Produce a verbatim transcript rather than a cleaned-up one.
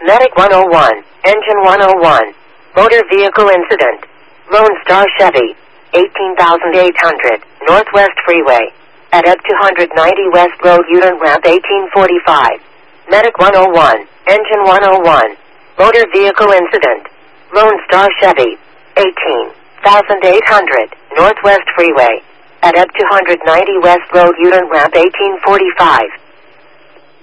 Medic one oh one, Engine one oh one, Motor Vehicle Incident, Lone Star Chevy, eighteen thousand eight hundred, Northwest Freeway, at up two ninety West Road U-turn ramp eighteen forty-five. Medic one oh one, Engine one oh one, Motor Vehicle Incident, Lone Star Chevy, eighteen thousand eight hundred, Northwest Freeway, at up two ninety West Road U-turn ramp eighteen forty-five.